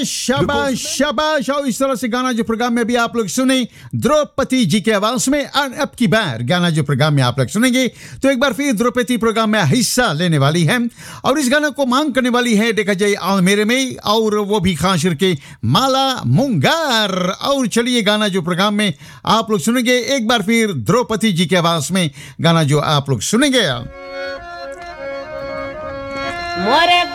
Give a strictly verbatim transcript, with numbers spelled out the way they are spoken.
शाबाश शाबाश। और इस तरह से गाना जो प्रोग्राम में भी आप लोग सुने द्रौपदी जी के आवाज में। और अब की बार गाना जो प्रोग्राम में आप लोग सुनेंगे तो एक बार फिर द्रौपदी प्रोग्राम में हिस्सा लेने वाली है और इस गाना को मांग करने वाली है देखा जाए आलमेरे में, और वो भी खास करके माला मुंगार। और चलिए गाना जो प्रोग्राम में आप लोग सुनेंगे एक बार फिर द्रौपदी जी के आवाज में गाना जो आप लोग सुनेंगे। मोरे